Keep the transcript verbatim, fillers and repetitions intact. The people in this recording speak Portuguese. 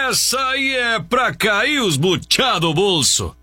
essa aí é pra cair os butiá do bolso.